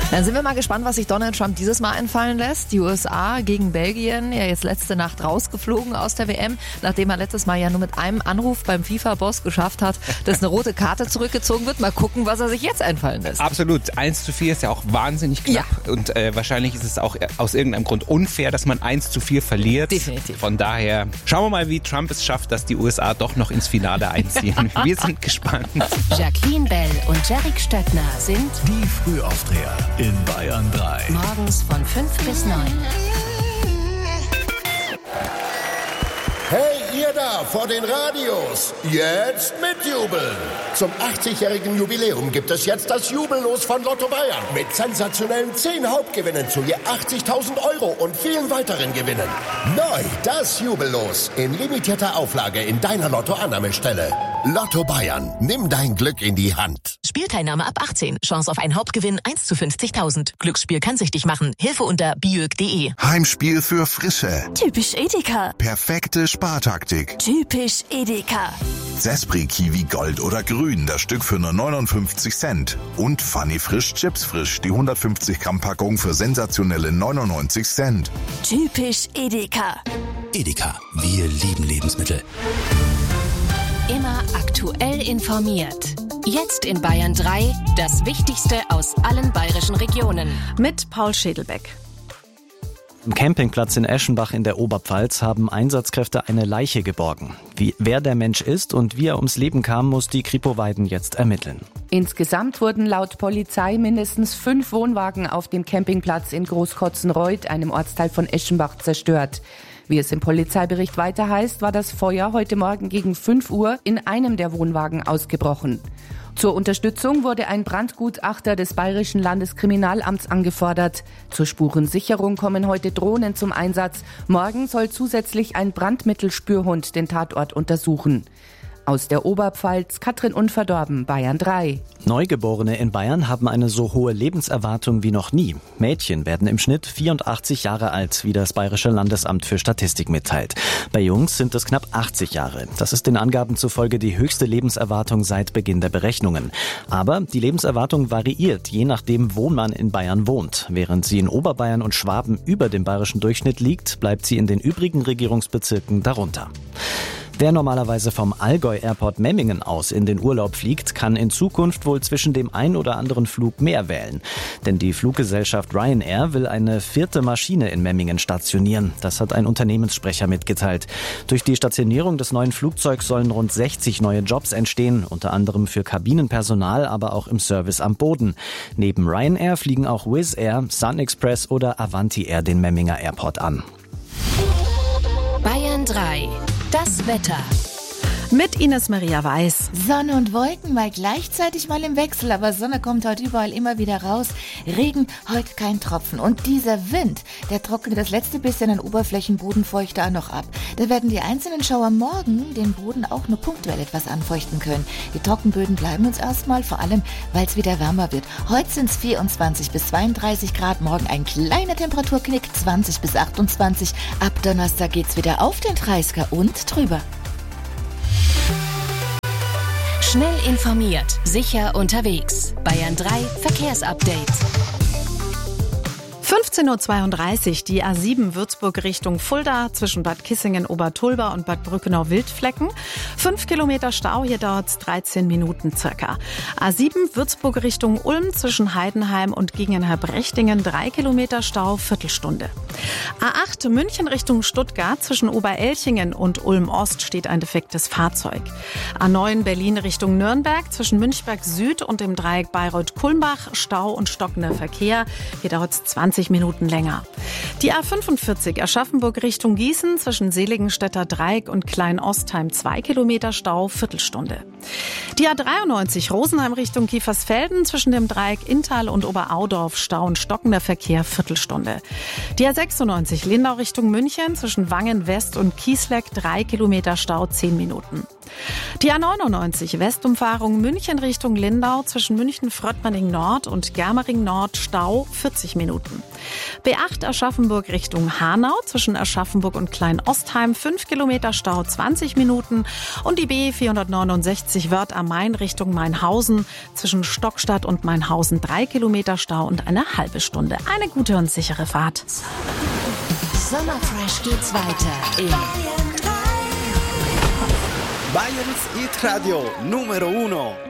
Dann sind wir mal gespannt, was sich Donald Trump dieses Mal einfallen lässt. Die USA gegen Belgien, ja jetzt letzte Nacht rausgeflogen aus der WM, nachdem er letztes Mal ja nur mit einem Anruf beim FIFA-Boss geschafft hat, dass eine rote Karte zurückgezogen wird. Mal gucken, was er sich jetzt einfallen lässt. Absolut. 1:4 ist ja auch wahnsinnig knapp. Ja. Und wahrscheinlich ist es auch aus irgendeinem Grund unfair, dass man 1:4 verliert. Definitiv. Von daher schauen wir mal, wie Trump es schafft, dass die USA doch noch ins Finale einziehen. Wir sind gespannt. Jacqueline Bell und Jarek Stöckner sind die Frühaufdreher in Bayern 3. Morgens von 5 bis 9. Hey, ihr da vor den Radios, jetzt mitjubeln! Zum 80-jährigen Jubiläum gibt es jetzt das Jubellos von Lotto Bayern mit sensationellen 10 Hauptgewinnen zu je 80.000 € und vielen weiteren Gewinnen. Neu das Jubellos in limitierter Auflage in deiner Lotto-Annahmestelle. Lotto Bayern, nimm dein Glück in die Hand. Spielteilnahme ab 18. Chance auf einen Hauptgewinn 1 zu 50.000. Glücksspiel kann süchtig machen. Hilfe unter biög.de. Heimspiel für Frische. Typisch Edeka. Perfekte Spartaktik. Typisch Edeka. Sespri Kiwi Gold oder Grün, das Stück für nur 59 Cent. Und Funny Frisch Chips Frisch, die 150 Gramm Packung für sensationelle 99 Cent. Typisch Edeka. Edeka, wir lieben Lebensmittel. Immer aktuell informiert. Jetzt in Bayern 3, das Wichtigste aus allen bayerischen Regionen. Mit Paul Schädelbeck. Am Campingplatz in Eschenbach in der Oberpfalz haben Einsatzkräfte eine Leiche geborgen. Wer der Mensch ist und wie er ums Leben kam, muss die Kripo Weiden jetzt ermitteln. Insgesamt wurden laut Polizei mindestens 5 Wohnwagen auf dem Campingplatz in Großkotzenreuth, einem Ortsteil von Eschenbach, zerstört. Wie es im Polizeibericht weiter heißt, war das Feuer heute Morgen gegen 5 Uhr in einem der Wohnwagen ausgebrochen. Zur Unterstützung wurde ein Brandgutachter des Bayerischen Landeskriminalamts angefordert. Zur Spurensicherung kommen heute Drohnen zum Einsatz. Morgen soll zusätzlich ein Brandmittelspürhund den Tatort untersuchen. Aus der Oberpfalz, Katrin Unverdorben, Bayern 3. Neugeborene in Bayern haben eine so hohe Lebenserwartung wie noch nie. Mädchen werden im Schnitt 84 Jahre alt, wie das Bayerische Landesamt für Statistik mitteilt. Bei Jungs sind es knapp 80 Jahre. Das ist den Angaben zufolge die höchste Lebenserwartung seit Beginn der Berechnungen. Aber die Lebenserwartung variiert, je nachdem, wo man in Bayern wohnt. Während sie in Oberbayern und Schwaben über dem bayerischen Durchschnitt liegt, bleibt sie in den übrigen Regierungsbezirken darunter. Wer normalerweise vom Allgäu Airport Memmingen aus in den Urlaub fliegt, kann in Zukunft wohl zwischen dem ein oder anderen Flug mehr wählen. Denn die Fluggesellschaft Ryanair will eine 4. Maschine in Memmingen stationieren. Das hat ein Unternehmenssprecher mitgeteilt. Durch die Stationierung des neuen Flugzeugs sollen rund 60 neue Jobs entstehen, unter anderem für Kabinenpersonal, aber auch im Service am Boden. Neben Ryanair fliegen auch Wizz Air, Sun Express oder Avanti Air den Memminger Airport an. Bayern 3. Das Wetter. Mit Ines Maria Weiß. Sonne und Wolken mal gleichzeitig mal im Wechsel, aber Sonne kommt heute überall immer wieder raus. Regen, heute kein Tropfen. Und dieser Wind, der trocknet das letzte bisschen an Oberflächenbodenfeuchte auch noch ab. Da werden die einzelnen Schauer morgen den Boden auch nur punktuell etwas anfeuchten können. Die Trockenböden bleiben uns erstmal, vor allem, weil es wieder wärmer wird. Heute sind es 24 bis 32 Grad, morgen ein kleiner Temperaturknick, 20 bis 28. Ab Donnerstag geht's wieder auf den 30er und drüber. Schnell informiert, sicher unterwegs. Bayern 3 Verkehrsupdate. 15:32 Uhr, die A7 Würzburg Richtung Fulda zwischen Bad Kissingen-Obertulba und Bad Brückenau-Wildflecken. 5 Kilometer Stau, hier dauert es 13 Minuten circa. A7 Würzburg Richtung Ulm zwischen Heidenheim und Gegengenheim-Brechtingen 3 Kilometer Stau, Viertelstunde. A8 München Richtung Stuttgart zwischen Oberelchingen und Ulm-Ost steht ein defektes Fahrzeug. A9 Berlin Richtung Nürnberg zwischen Münchberg Süd und dem Dreieck Bayreuth-Kulmbach Stau und stockender Verkehr. Hier dauert es 20 Minuten länger. Die A45 Aschaffenburg Richtung Gießen zwischen Seligenstädter Dreieck und Klein-Ostheim 2 Kilometer Stau, Viertelstunde. Die A93 Rosenheim Richtung Kiefersfelden zwischen dem Dreieck Inntal und Oberaudorf Stau und stockender Verkehr, Viertelstunde. Die A96 Lindau Richtung München zwischen Wangen West und Kiesleck 3 Kilometer Stau, 10 Minuten. Die A99 Westumfahrung München Richtung Lindau zwischen München-Fröttmanning Nord und Germering Nord Stau 40 Minuten. B8 Aschaffenburg Richtung Hanau zwischen Aschaffenburg und Klein-Ostheim 5 Kilometer Stau 20 Minuten und die B469 Wörth am Main Richtung Mainhausen zwischen Stockstadt und Mainhausen 3 Kilometer Stau und eine halbe Stunde. Eine gute und sichere Fahrt. Sommerfresh geht's weiter in Bayerns Hit Radio Numero 1.